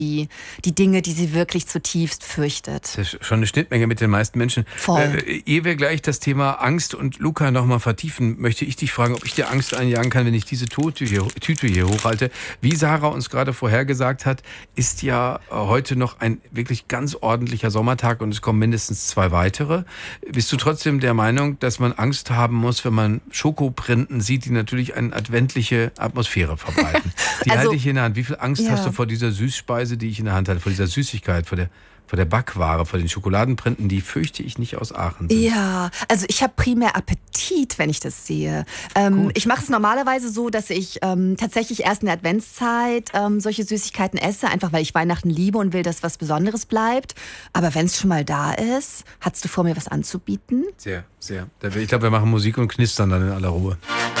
die Dinge, die sie wirklich zutiefst fürchtet. Das ist schon eine Schnittmenge mit den meisten Menschen. Voll. Ehe wir gleich das Thema Angst und Luca nochmal vertiefen, möchte ich dich fragen, ob ich dir Angst einjagen kann, wenn ich diese Tüte hier hochhalte. Wie Sarah uns gerade vorhergesagt hat, ist ja heute noch ein wirklich ganz ordentlicher Sommertag und es kommen mindestens 2 weitere. Bist du trotzdem der Meinung, dass man Angst haben muss, wenn man Schokoprinten sieht, die natürlich eine adventliche Atmosphäre verbreiten? Die halte ich in der Hand. Wie viel Angst hast du vor dieser Süßspeise, die ich in der Hand halte, vor dieser Süßigkeit, vor der Backware, vor den Schokoladenprinten, die fürchte ich nicht aus Aachen sind? Ja, also ich habe primär Appetit, wenn ich das sehe. Ich mache es normalerweise so, dass ich tatsächlich erst in der Adventszeit solche Süßigkeiten esse, einfach weil ich Weihnachten liebe und will, dass was Besonderes bleibt. Aber wenn es schon mal da ist, hast du vor, mir was anzubieten? Sehr, sehr. Ich glaube, wir machen Musik und knistern dann in aller Ruhe.